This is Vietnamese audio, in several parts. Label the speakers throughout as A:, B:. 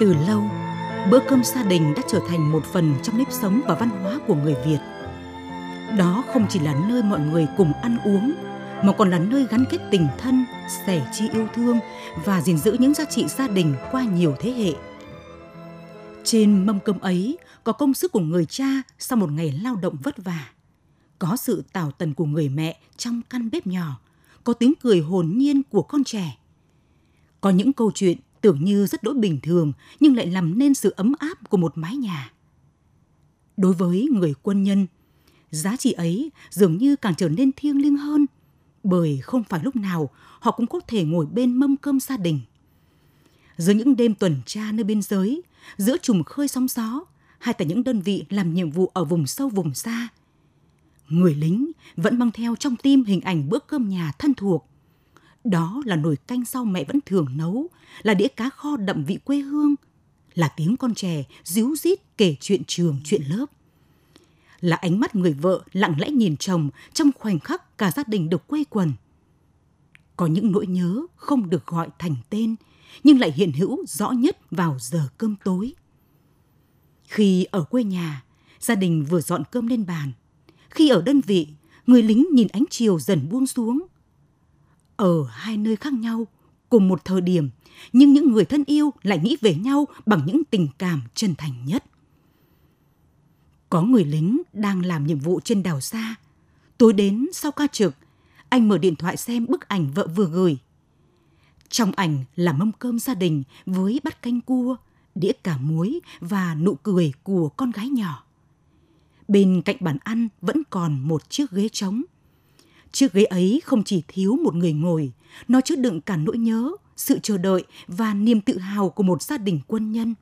A: Từ lâu, bữa cơm gia đình đã trở thành một phần trong nếp sống và văn hóa của người Việt. Đó không chỉ là nơi mọi người cùng ăn uống, mà còn là nơi gắn kết tình thân, sẻ chia yêu thương và gìn giữ những giá trị gia đình qua nhiều thế hệ. Trên mâm cơm ấy có công sức của người cha sau một ngày lao động vất vả. Có sự tảo tần của người mẹ trong căn bếp nhỏ, có tiếng cười hồn nhiên của con trẻ. Có những câu chuyện tưởng như rất đỗi bình thường nhưng lại làm nên sự ấm áp của một mái nhà. Đối với người quân nhân, giá trị ấy dường như càng trở nên thiêng liêng hơn, bởi không phải lúc nào họ cũng có thể ngồi bên mâm cơm gia đình. Giữa những đêm tuần tra nơi biên giới, giữa trùng khơi sóng gió, hay tại những đơn vị làm nhiệm vụ ở vùng sâu vùng xa, người lính vẫn mang theo trong tim hình ảnh bữa cơm nhà thân thuộc. Đó là nồi canh rau mẹ vẫn thường nấu, là đĩa cá kho đậm vị quê hương, là tiếng con trẻ ríu rít kể chuyện trường chuyện lớp, là ánh mắt người vợ lặng lẽ nhìn chồng trong khoảnh khắc cả gia đình được quây quần. Có những nỗi nhớ không được gọi thành tên, nhưng lại hiện hữu rõ nhất vào giờ cơm tối. Khi ở quê nhà, gia đình vừa dọn cơm lên bàn. Khi ở đơn vị, người lính nhìn ánh chiều dần buông xuống. Ở hai nơi khác nhau, cùng một thời điểm, nhưng những người thân yêu lại nghĩ về nhau bằng những tình cảm chân thành nhất. Có người lính đang làm nhiệm vụ trên đảo xa. Tối đến sau ca trực, anh mở điện thoại xem bức ảnh vợ vừa gửi. Trong ảnh là mâm cơm gia đình với bát canh cua, đĩa cà muối và nụ cười của con gái nhỏ. Bên cạnh bàn ăn vẫn còn một chiếc ghế trống. Chiếc ghế ấy không chỉ thiếu một người ngồi, nó chứa đựng cả nỗi nhớ, sự chờ đợi và niềm tự hào của một gia đình quân nhân.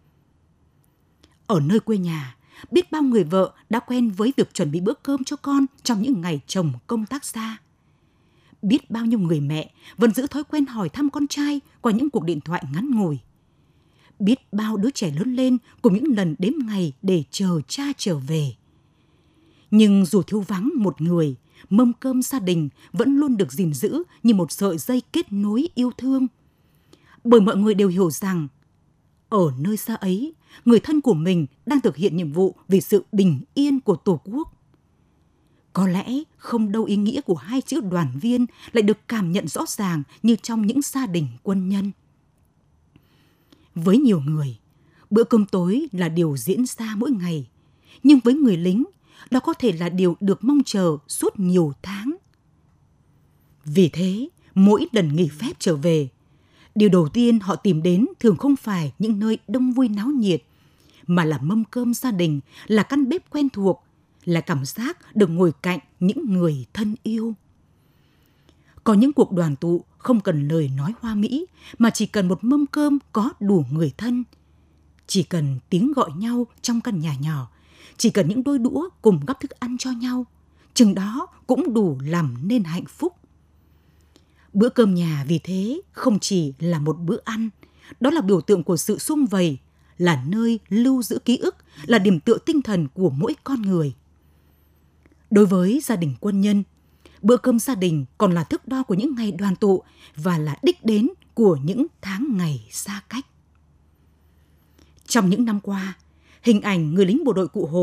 A: Ở nơi quê nhà, biết bao người vợ đã quen với việc chuẩn bị bữa cơm cho con trong những ngày chồng công tác xa. Biết bao nhiêu người mẹ vẫn giữ thói quen hỏi thăm con trai qua những cuộc điện thoại ngắn ngủi. Biết bao đứa trẻ lớn lên cùng những lần đếm ngày để chờ cha trở về. Nhưng dù thiếu vắng một người, mâm cơm gia đình vẫn luôn được gìn giữ như một sợi dây kết nối yêu thương. Bởi mọi người đều hiểu rằng, ở nơi xa ấy, người thân của mình đang thực hiện nhiệm vụ vì sự bình yên của Tổ quốc. Có lẽ không đâu ý nghĩa của hai chữ đoàn viên lại được cảm nhận rõ ràng như trong những gia đình quân nhân. Với nhiều người, bữa cơm tối là điều diễn ra mỗi ngày, nhưng với người lính, đó có thể là điều được mong chờ suốt nhiều tháng. Vì thế, mỗi lần nghỉ phép trở về, điều đầu tiên họ tìm đến thường không phải những nơi đông vui náo nhiệt, mà là mâm cơm gia đình, là căn bếp quen thuộc, là cảm giác được ngồi cạnh những người thân yêu. Có những cuộc đoàn tụ không cần lời nói hoa mỹ, mà chỉ cần một mâm cơm có đủ người thân. Chỉ cần tiếng gọi nhau trong căn nhà nhỏ, chỉ cần những đôi đũa cùng gắp thức ăn cho nhau, chừng đó cũng đủ làm nên hạnh phúc. Bữa cơm nhà vì thế không chỉ là một bữa ăn, đó là biểu tượng của sự sum vầy, là nơi lưu giữ ký ức, là điểm tựa tinh thần của mỗi con người. Đối với gia đình quân nhân, bữa cơm gia đình còn là thước đo của những ngày đoàn tụ và là đích đến của những tháng ngày xa cách. Trong những năm qua, hình ảnh người lính bộ đội Cụ Hồ